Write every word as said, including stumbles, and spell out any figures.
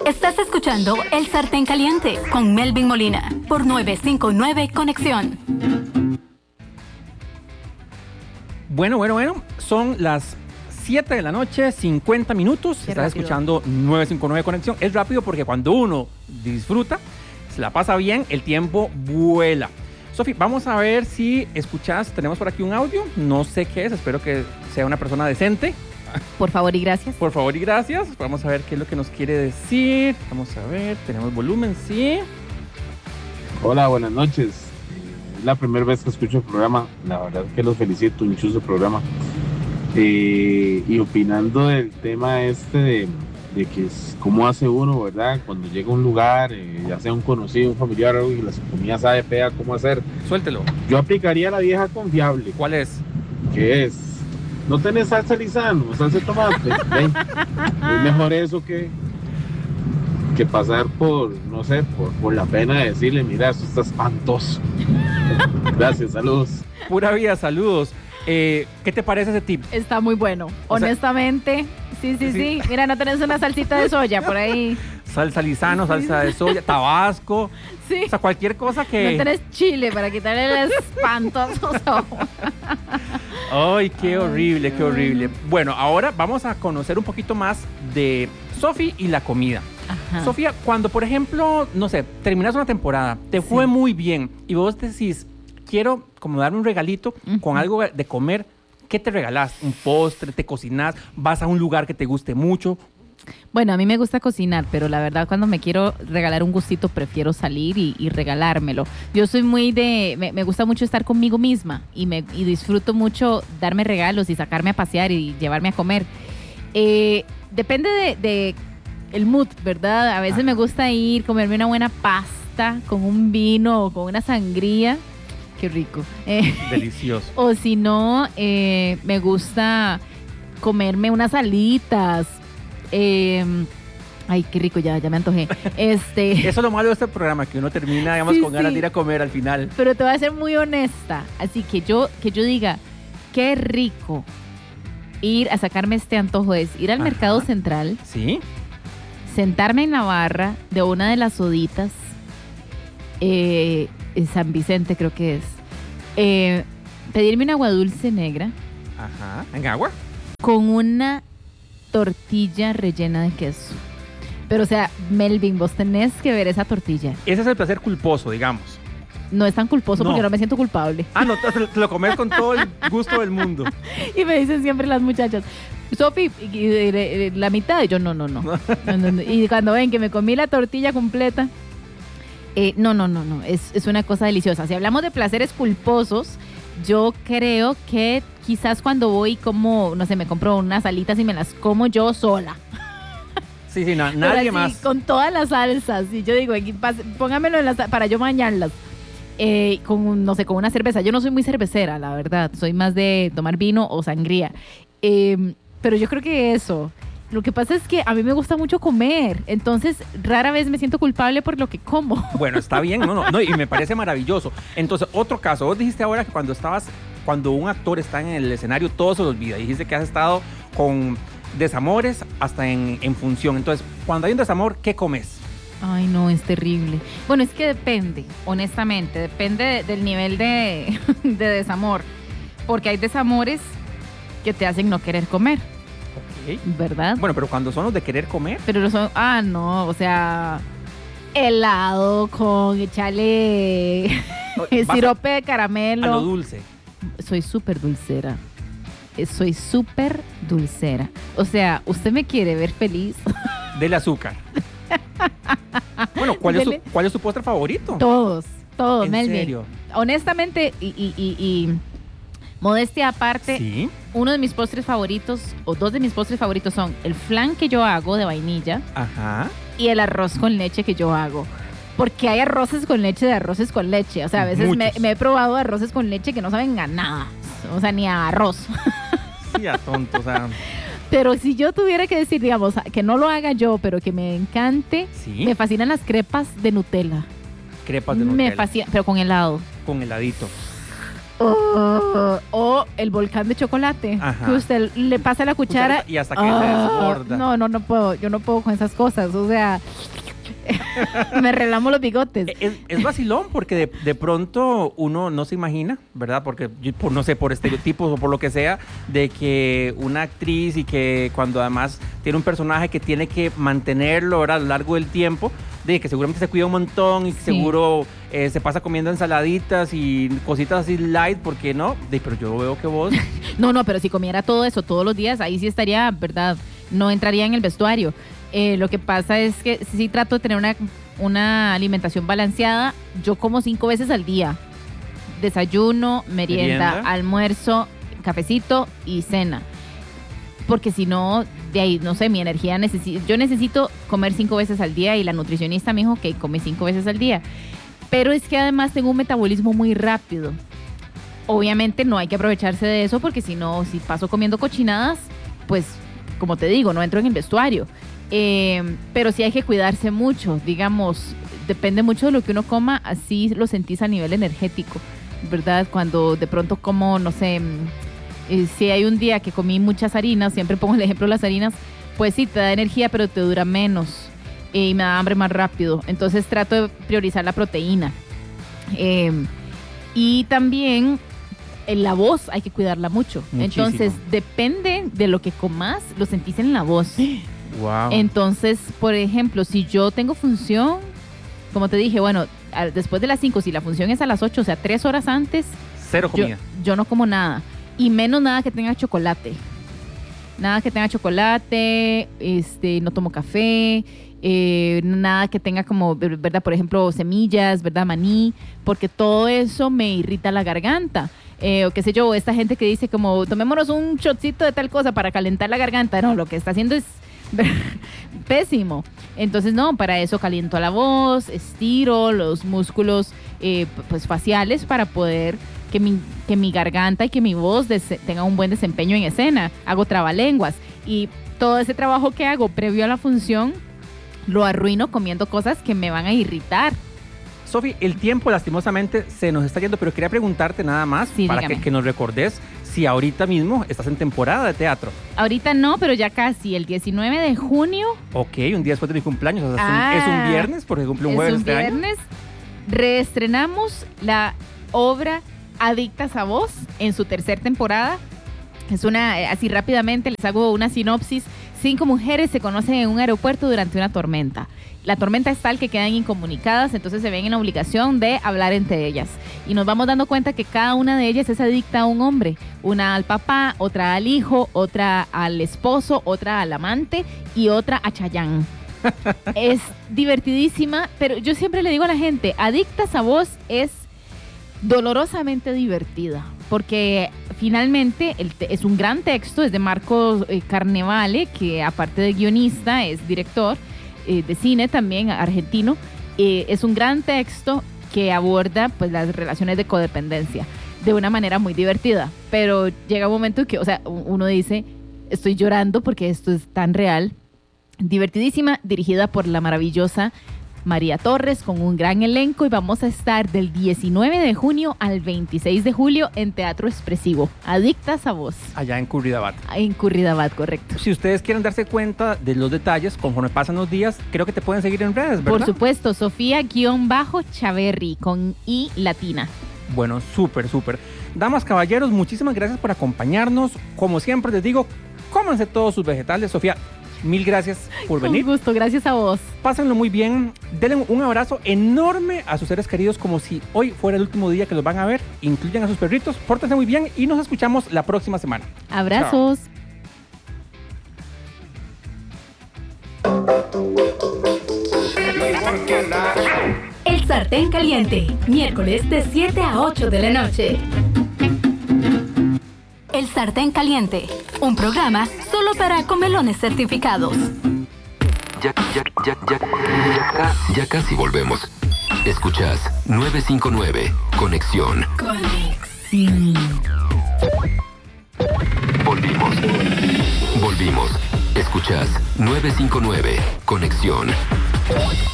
Estás escuchando El Sartén Caliente con Melvin Molina por novecientos cincuenta y nueve Conexión. Bueno, bueno, bueno, son las siete de la noche, cincuenta minutos. Qué Estás rápido. escuchando novecientos cincuenta y nueve Conexión. Es rápido porque cuando uno disfruta, se la pasa bien, el tiempo vuela. Sofi, vamos a ver si escuchas. Tenemos por aquí un audio. No sé qué es, espero que sea una persona decente. Por favor y gracias. Por favor y gracias. Vamos a ver qué es lo que nos quiere decir. Vamos a ver, tenemos volumen, sí. Hola, buenas noches. Es la primera vez que escucho el programa. La verdad que los felicito, un chuzo programa. Eh, y opinando del tema este de, de que es cómo hace uno, ¿verdad? Cuando llega a un lugar, eh, ya sea un conocido, un familiar, algo y la comida sabe fea, ¿cómo hacer? Suéltelo. Yo aplicaría la vieja confiable, ¿Cuál es? que es, no tenés salsa lisano, salsa de tomate. Ven, es mejor eso que, que pasar por, no sé, por, por la pena de decirle, mira, eso está espantoso. Gracias, saludos. Pura vida, saludos. Eh, ¿Qué te parece ese tip? Está muy bueno. O sea- Honestamente, sí, sí, Sí. sí. Mira, no tenés una salsita de soya por ahí. Salsa lisano, salsa de soya, tabasco, Sí. o sea, cualquier cosa No que... tenés chile para quitarle el espantoso sabor. Ay, qué horrible, qué horrible. Bueno, ahora vamos a conocer un poquito más de Sofi y la comida. Ajá. Sofía, cuando por ejemplo, no sé, terminas una temporada, te fue Sí. muy bien y vos decís, quiero como darme un regalito con Ujú. algo de comer, ¿qué te regalás? ¿Un postre? ¿Te cocinas? ¿Vas a un lugar que te guste mucho? Bueno, a mí me gusta cocinar, pero la verdad cuando me quiero regalar un gustito prefiero salir y, y regalármelo. Yo soy muy de, me, me gusta mucho estar conmigo misma y, me, y disfruto mucho darme regalos y sacarme a pasear y llevarme a comer. Eh, depende de, de el mood, ¿verdad? A veces Ajá. me gusta ir, comerme una buena pasta con un vino o con una sangría. Qué rico. Eh, Delicioso. o si no, eh, me gusta comerme unas alitas. Eh, ay, qué rico, ya, ya me antojé. Este, Eso es lo malo de este programa, que uno termina, digamos, Sí, con ganas sí. de ir a comer al final. pero te voy a ser muy honesta. Así que yo, que yo diga, qué rico ir a sacarme este antojo es ir al Ajá. Mercado Central, ¿Sí? sentarme en la barra de una de las soditas, eh, en San Vicente creo que es, eh, pedirme un agua dulce negra Ajá. ¿En agua? con una tortilla rellena de queso. Pero o sea, Melvin, vos tenés que ver esa tortilla. Ese es el placer culposo, digamos. No es tan culposo No. porque no me siento culpable. Ah, no, te, te lo comes con todo el gusto del mundo. Y me dicen siempre las muchachas, Sofi, y- y- y- la mitad. Y yo, no, no, no. No, no, no. Y cuando ven que me comí la tortilla completa, eh, no, no, no, no. Es, es una cosa deliciosa. Si hablamos de placeres culposos, yo creo que quizás cuando voy como, no sé, me compro unas alitas y me las como yo sola. Sí, sí, no, Pero nadie así, más. Con todas las salsas. Y yo digo, aquí, pas- póngamelo en las, para yo bañarlas. Eh, con, un- no sé, con una cerveza. Yo no soy muy cervecera, la verdad. Soy más de tomar vino o sangría. Eh, pero yo creo que eso. Lo que pasa es que a mí me gusta mucho comer. Entonces, rara vez me siento culpable por lo que como. Bueno, está bien, no, no, no, y me parece maravilloso. Entonces, otro caso, vos dijiste ahora que cuando estabas, cuando un actor está en el escenario, todo se lo olvida. Dijiste que has estado con desamores hasta en, en función. Entonces, cuando hay un desamor, ¿qué comes? Ay, no, es terrible. Bueno, es que depende, honestamente. Depende de- del nivel de, de desamor. Porque hay desamores que te hacen no querer comer, Ok. ¿verdad? Bueno, pero cuando son los de querer comer, Pero no son, ah, no, o sea, helado con echarle vas a- sirope de a lo caramelo. dulce. Soy súper dulcera. Eh, Soy súper dulcera. O sea, ¿usted me quiere ver feliz? Del azúcar. Bueno, ¿cuál es, su, Dele. ¿cuál es su postre favorito? Todos, todos, ¿En Melvin. serio? Honestamente, y, y- y- y modestia aparte, Sí. uno de mis postres favoritos, o dos de mis postres favoritos son el flan que yo hago de vainilla Ajá. y el arroz con leche que yo hago. Porque hay arroces con leche de arroces con leche. O sea, a veces me, Muchos. me he probado arroces con leche que no saben a nada. O sea, ni a arroz. Sí, a tonto, o sea, Pero si yo tuviera que decir, digamos, que no lo haga yo, pero que me encante, sí. me fascinan las crepas de Nutella. Crepas de Me Nutella fascina, pero con helado. con heladito. Oh, o el volcán de chocolate. Ajá. Que usted le pasa la cuchara. Y hasta que Ah, se desborda. No, no, no puedo. Yo no puedo con esas cosas. O sea, me relamo los bigotes. Es, es vacilón porque de, de pronto uno no se imagina, ¿verdad? Porque, yo, por, no sé, por estereotipos o por lo que sea, de que una actriz y que cuando además tiene un personaje que tiene que mantenerlo, ¿verdad? A lo largo del tiempo, de que seguramente se cuida un montón y Sí. seguro eh, se pasa comiendo ensaladitas y cositas así light, ¿por qué no? De, pero yo veo que vos... No, no, pero si comiera todo eso todos los días, ahí sí estaría, ¿verdad? No entraría en el vestuario. Eh, lo que pasa es que sí trato de tener una, una alimentación balanceada. Yo como cinco veces al día. Desayuno, merienda, Merienda. almuerzo, cafecito y cena. Porque si no, de ahí, no sé, mi energía necesita... Yo necesito comer cinco veces al día y la nutricionista me dijo que come cinco veces al día. Pero es que además tengo un metabolismo muy rápido. Obviamente no hay que aprovecharse de eso porque si no, si paso comiendo cochinadas, pues, como te digo, no entro en el vestuario. Eh, pero sí hay que cuidarse mucho, digamos, depende mucho de lo que uno coma, así lo sentís a nivel energético, ¿verdad? Cuando de pronto como, no sé, eh, si hay un día que comí muchas harinas, siempre pongo el ejemplo de las harinas, pues sí, te da energía, pero te dura menos eh, y me da hambre más rápido. Entonces trato de priorizar la proteína. Eh, y también en la voz hay que cuidarla mucho. Muchísimo. Entonces, depende de lo que comas, lo sentís en la voz. Wow. Entonces, por ejemplo, si yo tengo función, como te dije, bueno, a- después de las cinco, si la función es a las ocho, o sea, tres horas antes, Cero yo, comida. yo no como nada. Y menos nada que tenga chocolate. Nada que tenga chocolate, este, no tomo café, eh, nada que tenga como, ¿verdad? Por ejemplo, semillas, ¿verdad? Maní, porque todo eso me irrita la garganta. Eh, o qué sé yo, esta gente que dice como, tomémonos un shotcito de tal cosa para calentar la garganta. No, lo que está haciendo es pésimo. Entonces, no, para eso caliento la voz, estiro los músculos eh, pues faciales para poder que mi, que mi garganta y que mi voz des- tenga un buen desempeño en escena. Hago trabalenguas y todo ese trabajo que hago previo a la función lo arruino comiendo cosas que me van a irritar. Sofi, el tiempo lastimosamente se nos está yendo, pero quería preguntarte nada más Sí, para dígame. que, que nos recordes si ahorita mismo estás en temporada de teatro. Ahorita no, pero ya casi, el diecinueve de junio. Ok, un día después de mi cumpleaños, o sea, es un- Ah, es, un, viernes porque cumple un es jueves un este año. viernes. Reestrenamos la obra Adictas a Vos en su tercera temporada. Es una, eh, así rápidamente les hago una sinopsis. Cinco mujeres se conocen en un aeropuerto durante una tormenta. La tormenta es tal que quedan incomunicadas, entonces se ven en la obligación de hablar entre ellas. Y nos vamos dando cuenta que cada una de ellas es adicta a un hombre. Una al papá, otra al hijo, otra al esposo, otra al amante y otra a Chayanne. Es divertidísima, pero yo siempre le digo a la gente, Adictas a Vos es dolorosamente divertida, porque finalmente el te- es un gran texto, es de Marcos eh, Carnevale, que aparte de guionista es director eh, de cine también, argentino. Eh, es un gran texto que aborda pues las relaciones de codependencia de una manera muy divertida, pero llega un momento que, o sea, u- uno dice, estoy llorando porque esto es tan real. Divertidísima, dirigida por la maravillosa María Torres, con un gran elenco, y vamos a estar del diecinueve de junio al veintiséis de julio en Teatro Expresivo. Adictas a Vos, Allá en Curridabat. en Curridabat, correcto. Si ustedes quieren darse cuenta de los detalles conforme pasan los días, creo que te pueden seguir en redes, ¿verdad? Por supuesto, Sofía-Chaverri con I latina. Bueno, súper, súper. Damas, caballeros, muchísimas gracias por acompañarnos. Como siempre les digo, cómanse todos sus vegetales. Sofía, mil gracias por venir. Un gusto, gracias a vos. Pásenlo muy bien. Denle un abrazo enorme a sus seres queridos como si hoy fuera el último día que los van a ver. Incluyan a sus perritos. Pórtense muy bien y nos escuchamos la próxima semana. Abrazos. El Sartén Caliente, miércoles de siete a ocho de la noche. El Sartén Caliente, un programa solo para comelones certificados. Ya, ya, ya, ya, ya, ca- ya casi volvemos. Escuchas nueve cinco nueve, Conexión. Volvimos. Volvimos. Escuchas nueve cinco nueve, Conexión.